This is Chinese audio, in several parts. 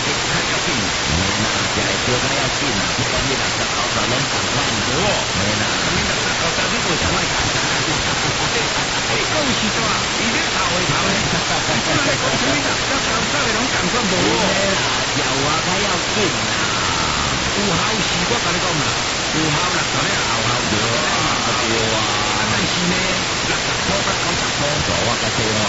较要紧， 那食会少较要紧啊，不管你60、90拢同款。 无，你60、90你为什么会食？讲实在啊，伊咧头会头咧，你即来讲什么60、90的拢同款无？ 食我较要紧啦， 有效是我甲你讲啦，有效60咧后效对啊，但是呢，60箍到90箍， 我较喜欢。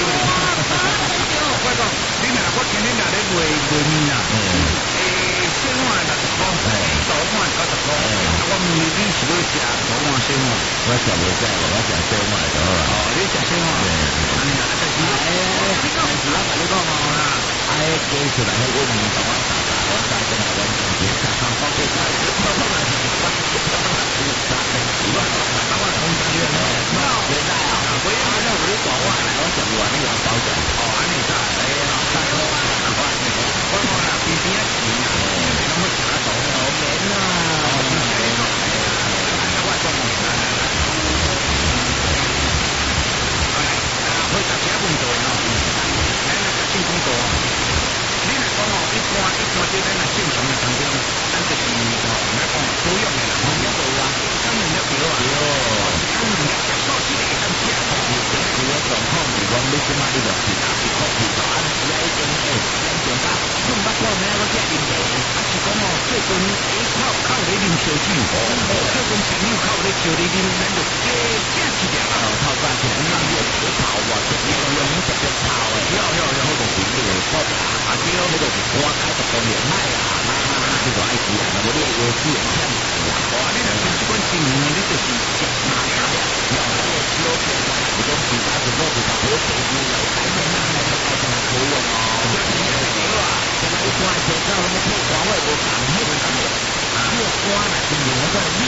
我讲，我今日咧卖面啊，小碗60箍，大碗90箍，我问你，你是要食大碗小碗？ 我食袂使，我食小碗就好啦。 你食小碗？安尼啊，但是我甲你讲哦，加出来迄碗面同我大大，我大真系完全是我给他，我本来是我同家人咯， 现在啊，我那我大碗来，我食完你个包饺。 安尼咋？我讲啦，边边啊钱啊，咁我食得到好免啦。我大家工作哦，咱那个正工作哦，你若讲哦，一般对咱那正常的当中，咱就是哦，咱讲保养的啦，保养到啊，当然要对啊，当然要接受这个当时啊， 你个状况是讲你即摆你就其他是靠其他，而家已经严重到，你毋捌看咩？我只啉茶， 啊是讲哦，最近靠咧啉烧酒，最近朋友靠咧招你啉，咱就加一点啊， 透早起来放热水泡哇，特别用特别泡的， 有， 迄个是那个复杂，啊对，迄个是我开特别厉害啦，这个爱吃啊，我你有资源欠啦， 你若像这款经营，你就是食哪样了？ 要那个小店啦，如果其他是做比较好做的，改变那个改成可以用哦。现在一般车到什么破官位无讲，迄个越官啦，经营那个你